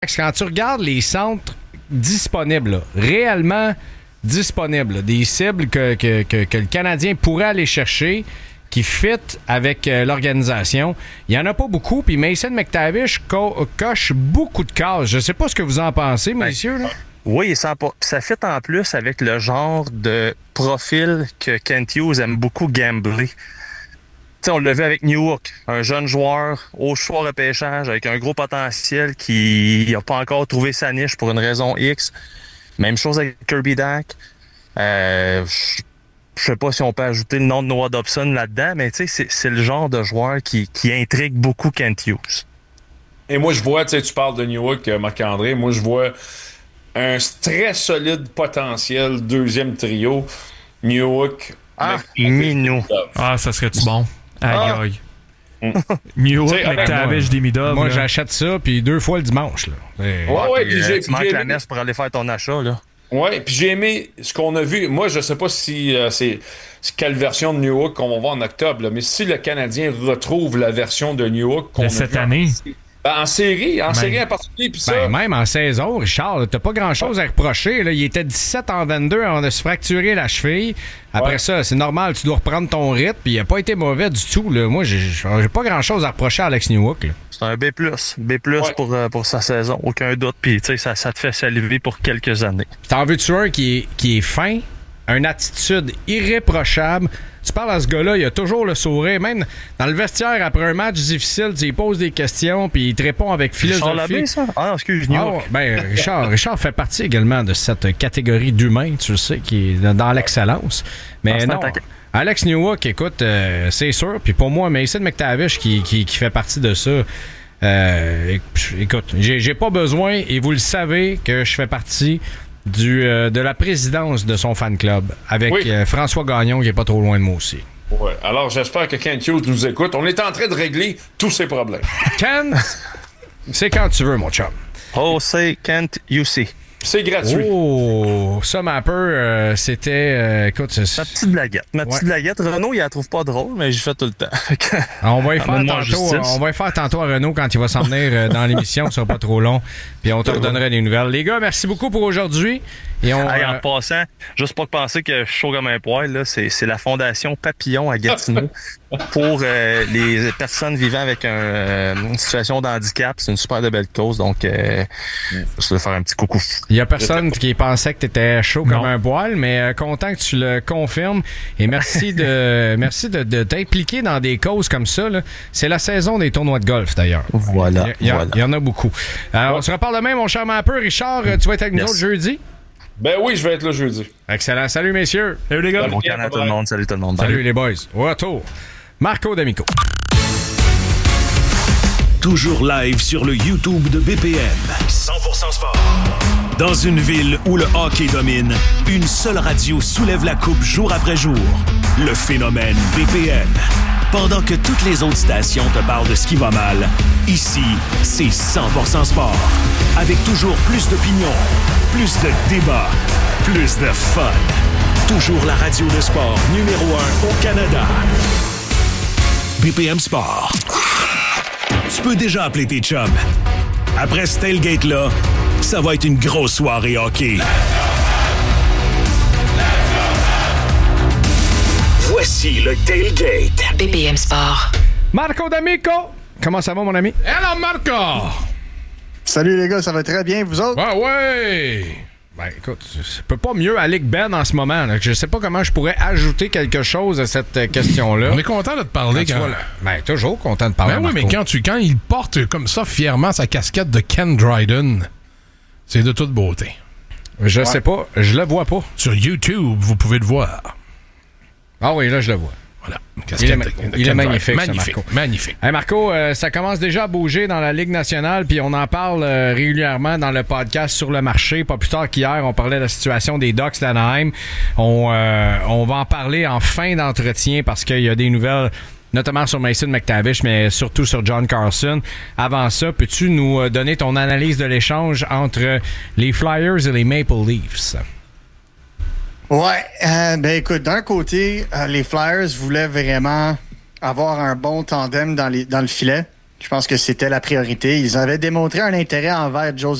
Quand tu regardes les centres disponibles, là, réellement disponibles, là, des cibles que le Canadien pourrait aller chercher, qui fit avec l'organisation, il n'y en a pas beaucoup. Puis Mason McTavish coche beaucoup de cases. Je ne sais pas ce que vous en pensez, messieurs. Là. Oui, ça fit en plus avec le genre de profil que Kent Hughes aime beaucoup gambler. T'sais, on l'a vu avec Newhook, un jeune joueur au choix repêchage avec un gros potentiel qui n'a pas encore trouvé sa niche pour une raison X. Même chose avec Kirby Dach. Je sais pas si on peut ajouter le nom de Noah Dobson là-dedans, mais c'est le genre de joueur qui intrigue beaucoup Kent Hughes. Et moi, je vois, tu parles de Newhook, Marc-André, moi, je vois un très solide potentiel deuxième trio. Newhook. Minou. Ah, ça serait-tu bon? Aïe, aïe. Newhook, McTavish, Demidov. Moi, j'achète ça, puis 2 fois le dimanche. Là. Puis tu manques la messe pour aller faire ton achat, là. Oui, puis j'ai aimé ce qu'on a vu. Moi, je sais pas si c'est quelle version de Newhook qu'on va voir en octobre, là, mais si le Canadien retrouve la version de Newhook qu'on a cette vu année. en série en particulier. Puis ça, même en saison, Richard, t'as pas grand-chose à reprocher. Là. Il était 17 en 22 avant de se fracturer la cheville. Après ça, c'est normal, tu dois reprendre ton rythme, puis il a pas été mauvais du tout. Là. Moi, j'ai pas grand-chose à reprocher à Alex Newhook. Là. C'est un B+. B+, pour sa saison, aucun doute. Puis, tu sais, ça te fait saliver pour quelques années. T'en veux-tu un qui est fin, une attitude irréprochable? Tu parles à ce gars-là, il a toujours le sourire. Même dans le vestiaire, après un match difficile, tu lui poses des questions, puis il te répond avec philosophie. Richard Labbé, ça? Ah non, excuse-moi. Richard fait partie également de cette catégorie d'humains, tu le sais, qui est dans l'excellence. Mais non, Alex Newhook, écoute, c'est sûr. Puis pour moi, Mason McTavish qui fait partie de ça. Écoute, j'ai pas besoin, et vous le savez, que je fais partie de la présidence de son fan club avec François Gagnon qui est pas trop loin de moi aussi. Ouais. Alors j'espère que Kent Hughes nous écoute. On est en train de régler tous ces problèmes. Kent, c'est quand tu veux, mon chum. Oh, c'est Kent UC. C'est gratuit. Oh, ça, Mapper, c'était... écoute, c'est... Ma petite blaguette. Petite blaguette. Renaud, il la trouve pas drôle, mais j'y fais tout le temps. On va y faire tantôt à Renaud quand il va s'en venir dans l'émission. Ça sera pas trop long. Puis on te redonnera des nouvelles. Les gars, merci beaucoup pour aujourd'hui. Et en passant, juste pas penser que je suis chaud comme un poil, là, c'est la Fondation Papillon à Gatineau pour les personnes vivant avec une situation de handicap. C'est une super de belle cause, donc je vais faire un petit coucou. Il y a personne qui pensait que tu étais chaud comme un poil, mais content que tu le confirmes. Et merci de t'impliquer dans des causes comme ça. Là. C'est la saison des tournois de golf, d'ailleurs. Voilà. Il y en a beaucoup. Alors, on se reparle demain, mon cher Mapper. Richard, tu vas être avec nous autres jeudi? Ben oui, je vais être là jeudi. Excellent. Salut, messieurs. Salut, les gars. Bon canard tout le monde. Salut tout le monde. Salut, les boys. Au retour, Marco D'Amico. Toujours live sur le YouTube de BPM. 100% sport. Dans une ville où le hockey domine, une seule radio soulève la coupe jour après jour. Le phénomène BPM. Pendant que toutes les autres stations te parlent de ce qui va mal, ici, c'est 100% sport. Avec toujours plus d'opinions, plus de débats, plus de fun. Toujours la radio de sport numéro 1 au Canada. BPM Sport. Tu peux déjà appeler tes chums. Après ce tailgate-là, ça va être une grosse soirée hockey. Voici le tailgate. BPM Sport. Marco D'Amico. Comment ça va, mon ami? Hello, Marco! Salut les gars, ça va très bien, vous autres? Ouais! Ben écoute, ça peut pas mieux aller que Ben en ce moment. Là. Je sais pas comment je pourrais ajouter quelque chose à cette question-là. On est content de te parler. Ben toujours content de parler. Ben oui, mais quand il porte comme ça fièrement sa casquette de Ken Dryden, c'est de toute beauté. Je sais pas, je le vois pas. Sur YouTube, vous pouvez le voir. Ah oui, là je le vois. Voilà. Il est magnifique, Marco. Magnifique. Hey Marco, ça commence déjà à bouger dans la Ligue nationale, puis on en parle régulièrement dans le podcast Sur le marché. Pas plus tard qu'hier, on parlait de la situation des Ducks d'Anaheim. On va en parler en fin d'entretien parce qu'il y a des nouvelles, notamment sur Mason McTavish, mais surtout sur John Carlson. Avant ça, peux-tu nous donner ton analyse de l'échange entre les Flyers et les Maple Leafs? Ouais, ben écoute, d'un côté, les Flyers voulaient vraiment avoir un bon tandem dans le filet. Je pense que c'était la priorité. Ils avaient démontré un intérêt envers Joe